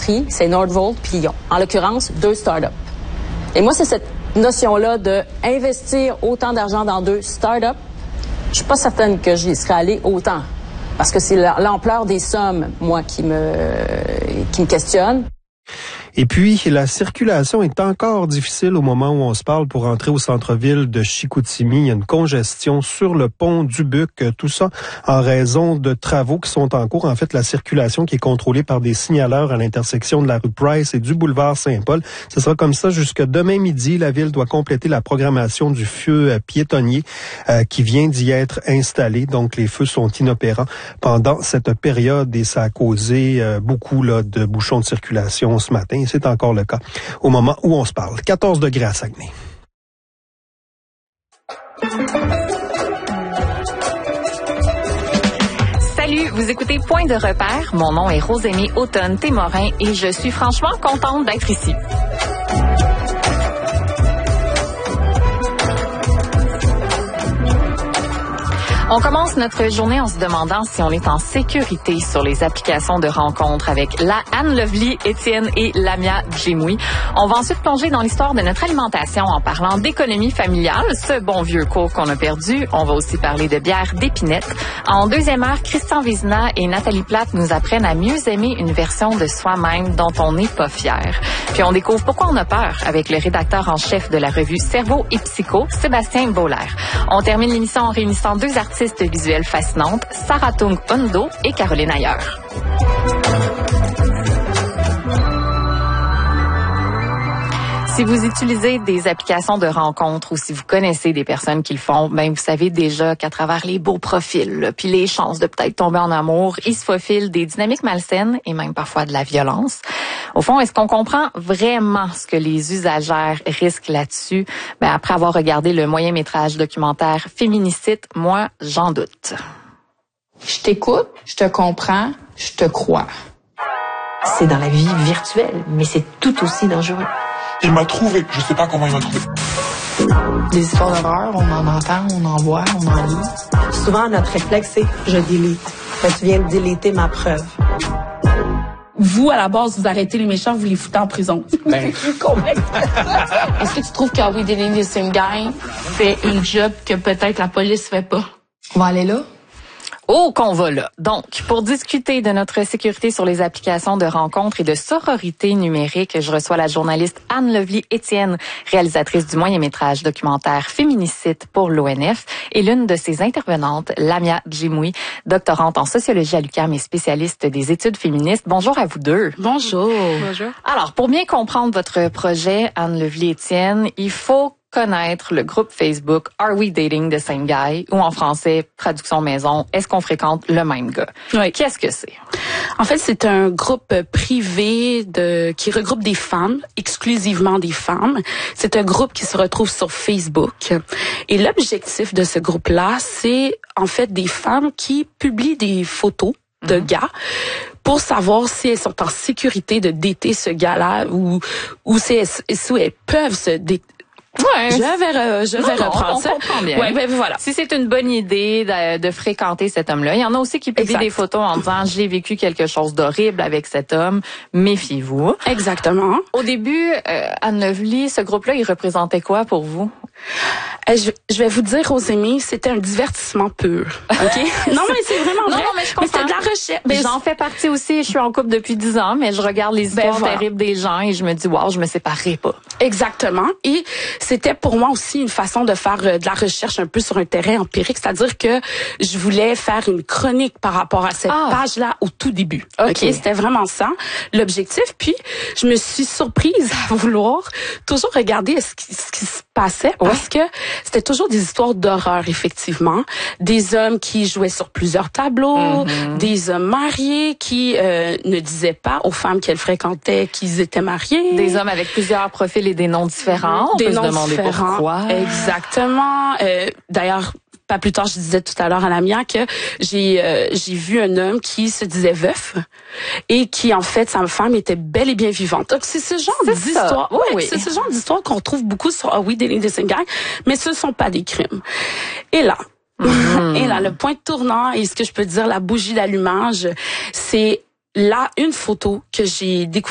batterie, c'est Nordvolt puis Ion. En l'occurrence, 2 startups. Et moi, c'est cette notion-là de investir autant d'argent dans 2 startups. Je suis pas certaine que j'y serais allée autant. Parce que c'est l'ampleur des sommes, moi, qui me questionne. Et puis, la circulation est encore difficile au moment où on se parle pour entrer au centre-ville de Chicoutimi. Il y a une congestion sur le pont du Buc. Tout ça en raison de travaux qui sont en cours. En fait, la circulation qui est contrôlée par des signaleurs à l'intersection de la rue Price et du boulevard Saint-Paul. Ce sera comme ça jusque demain midi. La ville doit compléter la programmation du feu piétonnier qui vient d'y être installé. Donc, les feux sont inopérants pendant cette période et ça a causé beaucoup de bouchons de circulation ce matin. C'est encore le cas au moment où on se parle. 14 degrés à Saguenay. Salut, vous écoutez Point de repère. Mon nom est Rosémie Automne-Témorin et je suis franchement contente d'être ici. On commence notre journée en se demandant si on est en sécurité sur les applications de rencontres avec la Anne Lovely, Étienne et Lamia Djemoui. On va ensuite plonger dans l'histoire de notre alimentation en parlant d'économie familiale, ce bon vieux cours qu'on a perdu. On va aussi parler de bière d'épinette. En deuxième heure, Christian Vézina et Nathalie Plate nous apprennent à mieux aimer une version de soi-même dont on n'est pas fier. Puis on découvre pourquoi on a peur avec le rédacteur en chef de la revue Cerveau et Psycho, Sébastien Bollaert. On termine l'émission en réunissant 2 artistes visuelles fascinantes, Sarah Tung Hondo et Caroline Ayer. Si vous utilisez des applications de rencontres ou si vous connaissez des personnes qui le font, ben vous savez déjà qu'à travers les beaux profils, puis les chances de peut-être tomber en amour, il se faufile des dynamiques malsaines et même parfois de la violence. Au fond, est-ce qu'on comprend vraiment ce que les usagères risquent là-dessus? Ben après avoir regardé le moyen-métrage documentaire Féminicide, moi, j'en doute. Je t'écoute, je te comprends, je te crois. C'est dans la vie virtuelle, mais c'est tout aussi dangereux. Il m'a trouvé. Je sais pas comment il m'a trouvé. Des histoires d'horreur, on en entend, on en voit, on en lit. Souvent, notre réflexe, c'est « je delete ». Tu viens de déléter ma preuve. Vous, à la base, vous arrêtez les méchants, vous les foutez en prison. Ben, Est-ce que tu trouves que We Dating the Same Guy fait une job que peut-être la police fait pas? on va aller là? Oh, qu'on va là. Donc, pour discuter de notre sécurité sur les applications de rencontres et de sororité numérique, je reçois la journaliste Anne Lovely Étienne, réalisatrice du moyen-métrage documentaire Féminicide pour l'ONF, et l'une de ses intervenantes, Lamia Djemoui, doctorante en sociologie à l'UQAM et spécialiste des études féministes. Bonjour à vous deux. Bonjour. Bonjour. Alors, pour bien comprendre votre projet, Anne Lovely Étienne, il faut connaître le groupe Facebook Are We Dating the Same Guy? Ou en français, traduction maison, est-ce qu'on fréquente le même gars? Oui. Qu'est-ce que c'est? En fait, c'est un groupe privé qui regroupe des femmes, exclusivement des femmes. C'est un groupe qui se retrouve sur Facebook. Et l'objectif de ce groupe-là, c'est en fait des femmes qui publient des photos de gars pour savoir si elles sont en sécurité de dater ce gars-là ou si elles peuvent se dater. Ouais, je vais reprendre ça. On comprend bien. Ouais, ben voilà. Si c'est une bonne idée de fréquenter cet homme-là, il y en a aussi qui publient des photos en disant j'ai vécu quelque chose d'horrible avec cet homme, méfiez-vous. Exactement. Au début, Anne Lovely, ce groupe-là, il représentait quoi pour vous? Je vais vous dire, Rosémie, c'était un divertissement pur. OK? Non, mais c'est vraiment vrai. Non, mais je comprends. Mais c'était de la recherche. J'en fais partie aussi. Je suis en couple depuis 10 ans, mais je regarde les histoires terribles des gens et je me dis, wow, je me séparerai pas. Exactement. Et c'était pour moi aussi une façon de faire de la recherche un peu sur un terrain empirique, c'est-à-dire que je voulais faire une chronique par rapport à cette page-là au tout début. OK? C'était vraiment ça, l'objectif. Puis, je me suis surprise à vouloir toujours regarder ce qui se passait parce que c'était toujours des histoires d'horreur, effectivement. Des hommes qui jouaient sur plusieurs tableaux, des hommes mariés qui ne disaient pas aux femmes qu'elles fréquentaient qu'ils étaient mariés. Des hommes avec plusieurs profils et des noms différents. On peut se demander pourquoi. Exactement. D'ailleurs, pas plus tard, je disais tout à l'heure à Lamia que j'ai vu un homme qui se disait veuf et qui, en fait, sa femme était belle et bien vivante. Donc, c'est ce genre d'histoire. C'est ce genre d'histoire qu'on trouve beaucoup sur Ah oui, Dating the Same Guy, mais ce ne sont pas des crimes. Et là, le point tournant et ce que je peux dire, la bougie d'allumage, c'est là une photo que j'ai découverte